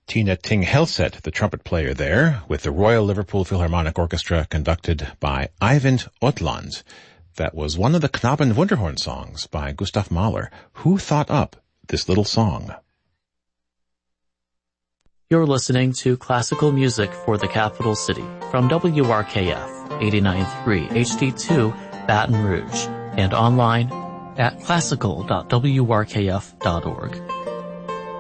Tina Ting Helset, the trumpet player there, with the Royal Liverpool Philharmonic Orchestra conducted by Eivind Otland. That was one of the Knaben Wunderhorn songs by Gustav Mahler. Who thought up this little song? You're listening to classical music for the capital city from WRKF 89.3 HD2 Baton Rouge and online at classical.wrkf.org.